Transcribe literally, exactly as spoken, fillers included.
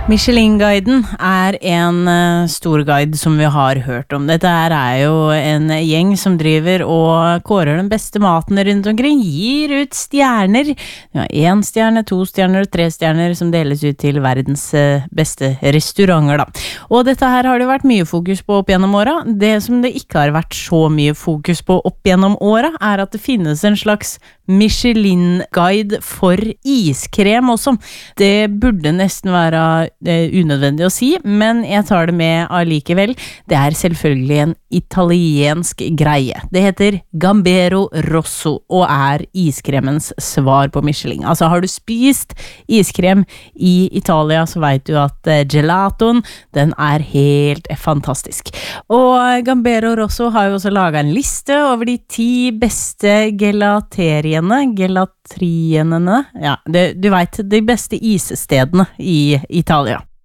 Michelin-guiden er en uh, stor guide som vi har hørt om. Dette her er jo en gjeng som driver og kårer den beste maten rundt omkring, gir ut stjerner. Ja, en stjerne, to stjerner og tre stjerner som deles ut til verdens uh, beste restauranter da. Og dette her har det vært mye fokus på opp gjennom åra. Det som det ikke har vært så mye fokus på opp gjennom åra, er at det finnes en slags Michelin-guide for iskrem også. Det burde nesten være Det er unødvendig å si, men jeg tar det med allikevel. Det er selvfølgelig en italiensk greie. Det heter Gambero Rosso og er iskremens svar på Michelin. Altså har du spist iskrem i Italia, så vet du at gelatoen, den er helt fantastisk. Og Gambero Rosso har jo også laget en liste over de ti beste gelateriene, gelatrienene, ja, det, du vet, de beste isstedene i Italia.